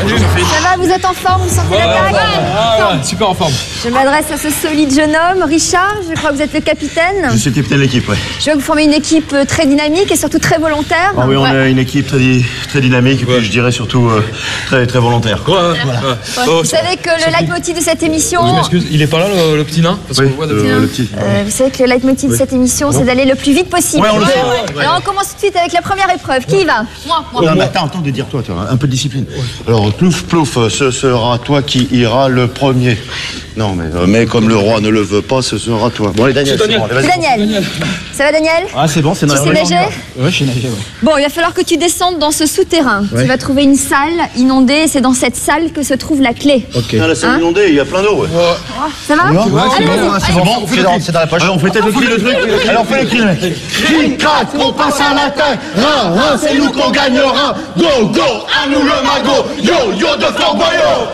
Ça va, vous êtes en forme, vous sentez l'attaque? Super en forme. Je m'adresse à ce solide jeune homme, Richard, je crois que vous êtes le capitaine. Je suis le capitaine de l'équipe, ouais. Je vois que vous formez une équipe très dynamique et surtout très volontaire. Ah oui, on a une équipe très dynamique et puis je dirais surtout très volontaire. Vous savez que le leitmotiv de cette émission... Je m'excuse, il est pas là le petit nain? Parce oui, qu'on voit le petit. vous savez que le leitmotiv de cette émission, c'est d'aller le plus vite possible. Ouais, on le sait. Alors on commence tout de suite avec la première épreuve. Qui y va? Moi. Non, mais attends de dire toi, un peu de discipline. Alors, plouf, ce sera toi qui ira le premier. Non, mais comme le roi ne le veut pas, ce sera toi. Bon, allez, Daniel, c'est bon, allez, C'est Daniel. Ça va, Daniel? Ah, c'est bon, c'est Tu sais normal. nager? Ouais, je sais nager, ouais. Bon, il va falloir que tu descendes dans ce souterrain. Ouais. Tu vas trouver une salle inondée et c'est dans cette salle que se trouve la clé. Ok. Là, c'est inondé, il y a plein d'eau. Ouais. Ça va? Ouais, Allez, vas-y. C'est bon, c'est dans la poche. Alors, on fait peut-être le cri, le truc. Alors, on fait le cri, le mec. Cri, crac, on passe à l'attaque. Rin, c'est nous qu'on gagnera. Go, à nous le magot. Yo de Fort Boyard.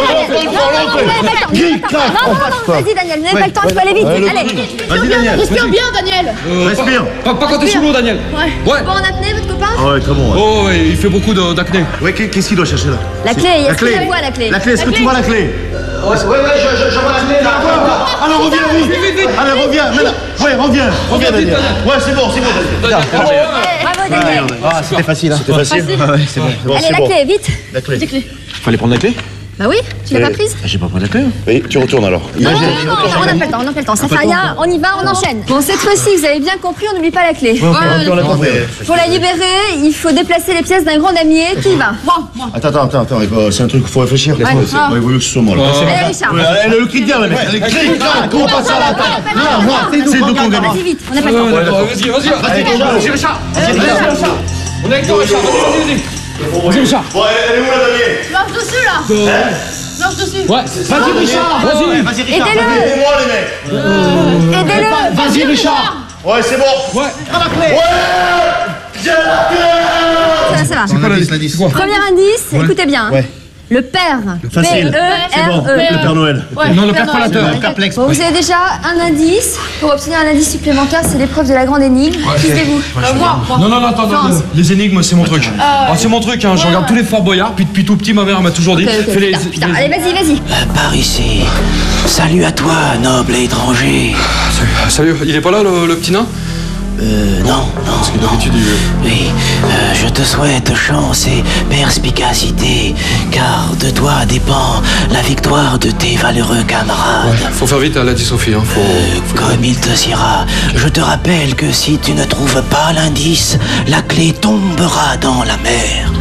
Cri, crac, on passe Non, pas. vas-y, Daniel, n'avez pas le temps, il faut aller vite. Allez. Vas-y, Daniel. Respire bien, Daniel. Respire. Pas quand t'es sous l'eau, Daniel. Ouais. Bon, en apnée, votre copain? Ah ouais, très bon. Ouais. Oh, ouais, il fait beaucoup d'acné. Ouais, qu'est-ce qu'il doit chercher là? La clé, est-ce que tu la vois, la clé? La clé, est-ce que tu vois la clé? Ouais, je vois la clé là. Alors reviens, vite. Allez, reviens. Reviens, Daniel. Ouais, c'est bon. Bravo, Daniel. Ah, c'était facile, hein. C'est facile. Ouais, c'est bon. Bon, Allez, c'est la bon. clé, vite. La clé. Fallait prendre la clé? Bah oui, tu l'as pas prise? J'ai pas pris la clé. Oui, tu retournes alors. Non, on n'a pas le temps, ça fait rien, on y va, on enchaîne. Bon, cette fois-ci, vous avez bien compris, on n'oublie pas la clé. On l'a compris. Pour la libérer, il faut déplacer les pièces d'un grand damier. Qui y va? Moi. Attends, c'est un truc qu'il faut réfléchir. Il vaut mieux que ce soit moi. Allez, Richard. Allez, le cri de guerre, le mec. Cri, crac, on passe à l'attaque. C'est nous qu'on gagne. Vas-y vite, on n'a pas le temps. Vas-y, Richard. On est avec toi, Richard. Vas-y, Richard. Bon, elle est où la damier? Marche dessus, là. Marche dessus. Ouais. Vas-y, Richard. Vas-y. Aidez-le. Aidez-moi, les mecs. Aidez-le. Vas-y, Richard. Ouais, c'est bon. Ouais. J'ai la clé. Ça va. C'est quoi l'indice? Premier indice, écoutez bien. Ouais. Le père. Facile. C'est bon. P-E-R-E. Le Père Noël. Ouais. Non, le père collateur. Perplexe. Bon, vous avez déjà un indice. Pour obtenir un indice supplémentaire, c'est l'épreuve de la grande énigme. Qui c'est-vous? Moi. Non, attends. Les énigmes, c'est mon truc. C'est mon truc, hein. Je regarde tous les Fort Boyard. Puis depuis tout petit, ma mère m'a toujours dit. Ok, Fais les. putain. Allez, vas-y. Par ici. Salut à toi, noble étranger. Salut, il est pas là, le petit nain? Non. Parce que d'habitude, Oui, je te souhaite chance et perspicacité, car de toi dépend la victoire de tes valeureux camarades. Faut faire vite, elle a dit Sophie, hein. Comme il te sera, je te rappelle que si tu ne trouves pas l'indice, la clé tombera dans la mer.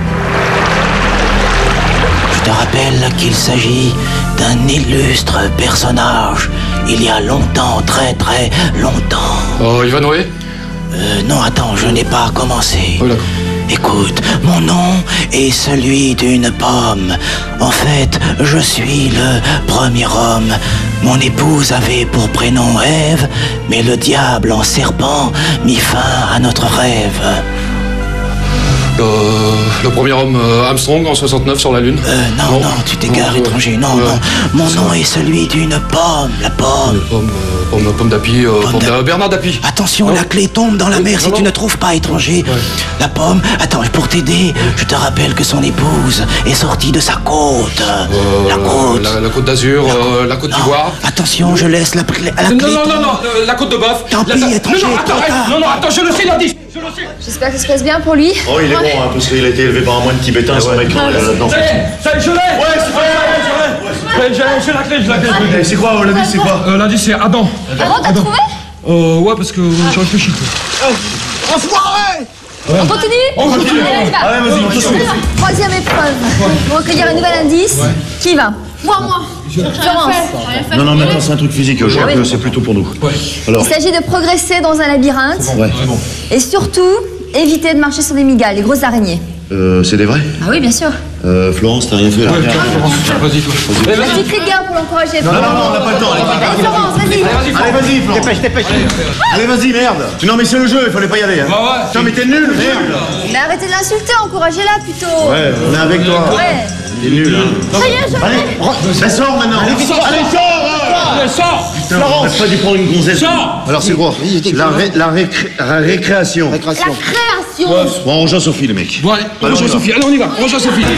Je te rappelle qu'il s'agit d'un illustre personnage, il y a longtemps, très longtemps. Oh, il va Noé? Non, attends, je n'ai pas commencé. Oh, d'accord. Écoute, mon nom est celui d'une pomme. En fait, je suis le premier homme. Mon épouse avait pour prénom Ève, mais le diable en serpent mit fin à notre rêve. Le premier homme Armstrong en 69 sur la Lune. Non, tu t'égares, étranger. Non. Mon nom est celui d'une pomme, la pomme. Pomme d'Api, Bernard d'Api. Attention, la clé tombe dans la mer si tu ne trouves pas, étranger. La pomme, attends, pour t'aider, je te rappelle que son épouse est sortie de sa côte. La côte. La côte d'Azur, la côte d'Ivoire. Attention, je laisse la clé. Non, la côte de Boeuf. Tant pis, étranger, Non, attends, je le sais, l'indice. J'espère que ça se passe bien pour lui. Oh, il est bon, hein, parce qu'il a été élevé par un moine tibétain, ce mec là-dedans. Ça y est, je l'ai. Ouais, j'ai la clé. C'est quoi, l'indice, c'est quoi? L'indice, c'est Adam. Avant, t'as trouvé? Ouais, parce que j'ai réfléchi. On continue? On continue. Allez, on y va. Allez, vas-y. Troisième épreuve. Pour recueillir un nouvel indice. Qui va? Moi. Florence. Non, mais attends, c'est un truc physique, je crois que c'est plutôt pour nous. Alors, Il s'agit de progresser dans un labyrinthe. ouais. Et surtout, éviter de marcher sur des migales, les grosses araignées. C'est des vrais? Ah oui, bien sûr. Florence, t'as rien fait là? Vas-y, toi. Un petit cri de guerre pour l'encourager. Non, on n'a pas le temps. Allez, Florence, vas-y. Allez, vas-y, Florence. Dépêche. Allez, vas-y, merde. Non, mais c'est le jeu, il fallait pas y aller. Hein. Ouais. Putain, mais t'es nul, merde. Mais arrêtez de l'insulter, encouragez-la plutôt. Ouais, on est avec toi. Ouais. T'es nul, hein. Ça y est, je Allez, ça sort maintenant. Allez, Sors. Putain, on n'a pas dû prendre une gonzesse. Sors. Alors, c'est quoi? La récréation. La création. création. Bon, on rejoint Sophie, les mecs. Bon, allez, on rejoint Sophie. Allez, on y va. On rejoint Sophie.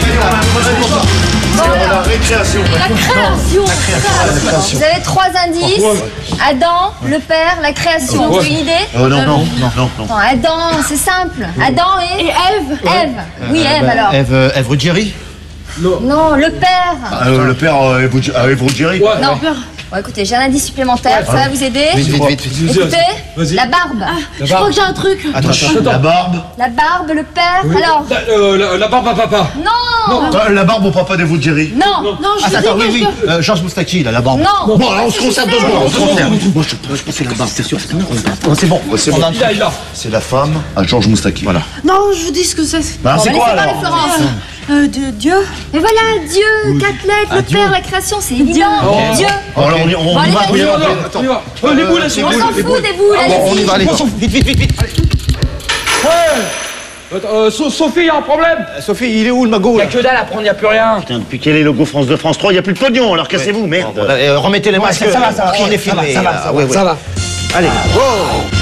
La récréation. La création. Vous avez 3 indices. Adam, le père, la création. Vous avez une idée? Non. Attends, Adam, c'est simple. Adam Et Ève. Ève. Oui, Ève alors. Ève Ruggieri. Non, le père. Le père Ève Ruggieri. Ouais. Non. Bon, écoutez, j'ai un indice supplémentaire. Ça va vous aider? Vite. Écoutez, Vas-y. la barbe. Je crois que j'ai un truc. Attends. La barbe. La barbe, le père. Alors? La barbe à papa. Non. La barbe au papa d'Ève Ruggieri. Non. Non, je Attends, sais oui. pas. Georges Moustaki, là, la barbe. Non. Bon, alors on se conserve 2 secondes. On se conserve. Moi, je pense que c'est la barbe, c'est sûr. Non, c'est bon. C'est bon. Il a. C'est la femme à Georges Moustaki. Voilà. Non, je vous dis ce que c'est. Bah, c'est quoi Laissez alors parler Florence. Dieu. Et voilà, Dieu, 4 lettres, le père, la création, c'est évident. Dieu. Alors on y Bon, va. allez, On y va. On y va. Les boules, elles sont On s'en fout des boules, On y allez-y. va, allez. Vite. Sophie, y a un problème. Sophie, il est où le magot là? Que dalle à prendre, y a plus rien. Putain, depuis quel est le logo France 2, France 3, il n'y a plus de pognon, alors cassez-vous, merde. Remettez les masques. ça va. On est filmé. Ça va. Allez. Oh.